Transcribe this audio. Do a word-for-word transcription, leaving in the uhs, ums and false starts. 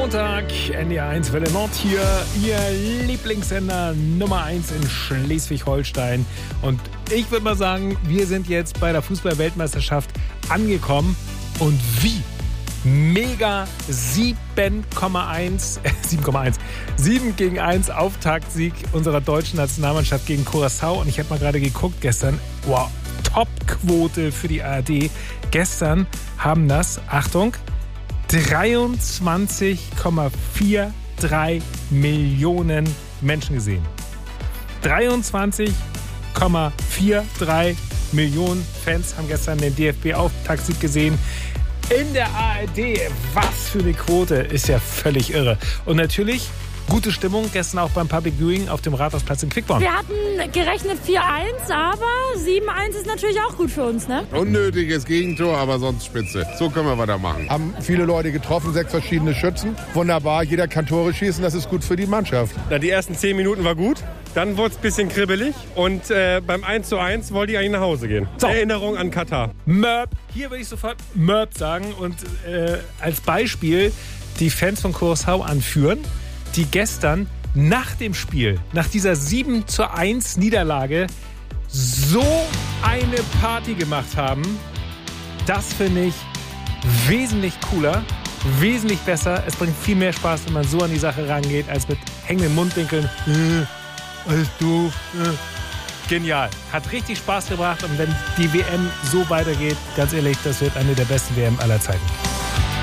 Montag, N D R eins Welle Nord hier, Ihr Lieblingssender Nummer eins in Schleswig-Holstein. Und ich würde mal sagen, wir sind jetzt bei der Fußball-Weltmeisterschaft angekommen. Und wie? Mega sieben Komma eins, äh, sieben Komma eins, sieben gegen eins Auftaktsieg unserer deutschen Nationalmannschaft gegen Curaçao. Und ich habe mal gerade geguckt gestern, wow, Top-Quote für die A R D. Gestern haben das, Achtung, dreiundzwanzig Komma dreiundvierzig Millionen Menschen gesehen. dreiundzwanzig Komma dreiundvierzig Millionen Fans haben gestern den D F B-Auftaktsieg gesehen. In der A R D, was für eine Quote, ist ja völlig irre. Und natürlich gute Stimmung gestern auch beim Public Viewing auf dem Rathausplatz in Quickborn. Wir hatten gerechnet vier eins, aber sieben eins ist natürlich auch gut für uns, ne? Unnötiges Gegentor, aber sonst spitze. So können wir weitermachen. Haben viele Leute getroffen, sechs verschiedene Schützen. Wunderbar, jeder kann Tore schießen, das ist gut für die Mannschaft. Ja, die ersten zehn Minuten war gut, dann wurde es ein bisschen kribbelig und äh, beim eins zu eins wollte ich eigentlich nach Hause gehen. So. Erinnerung an Katar. Möb. Hier würde ich sofort Möb sagen und äh, als Beispiel die Fans von Curaçao anführen, die gestern nach dem Spiel, nach dieser sieben zu eins Niederlage, so eine Party gemacht haben. Das finde ich wesentlich cooler, wesentlich besser. Es bringt viel mehr Spaß, wenn man so an die Sache rangeht, als mit hängenden Mundwinkeln. Äh, alles doof. Äh. Genial. Hat richtig Spaß gebracht. Und wenn die W M so weitergeht, ganz ehrlich, das wird eine der besten W M aller Zeiten.